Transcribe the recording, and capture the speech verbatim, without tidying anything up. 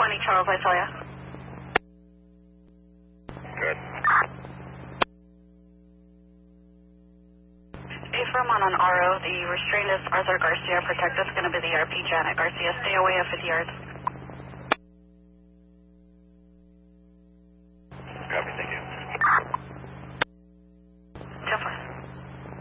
twenty Charles, I saw ya. Good. Affirm on an R O. The restraint is Arthur Garcia. Protect is going to be the R P Janet Garcia. Stay away at fifty yards. Copy, thank you.